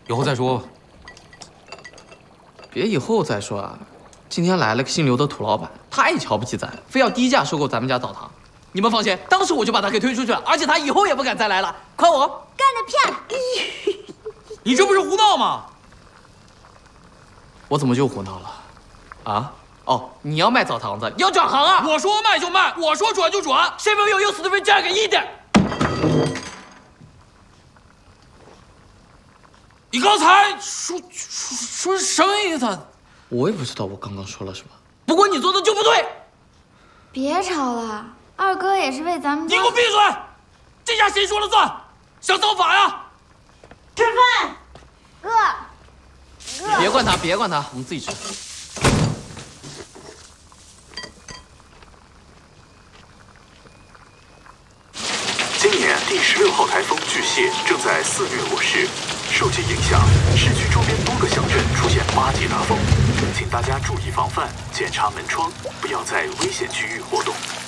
以后再说吧。 别以后再说啊！今天来了个姓刘的土老板，太瞧不起咱，非要低价收购咱们家澡堂。你们放心，当时我就把他给推出去了，而且他以后也不敢再来了。夸我！ 干得漂亮！ 你这不是胡闹吗？ 我怎么就胡闹了？啊？哦，你要卖澡堂子，要转行啊？ 我说卖就卖，我说转就转， 谁没有死的人价格一点？ 你刚才说什么意思？ 我也不知道我刚刚说了什么，不过你做的就不对。 别吵了，二哥也是为咱们家。 你给我闭嘴！这下谁说了算？想造反呀？ 吃饭，哥。 别管他，别管他，我们自己吃。 今年第16号台风巨蟹正在肆虐我市，受其影响，市区周边多个乡镇出现8级大风，请大家注意防范，检查门窗，不要在危险区域活动。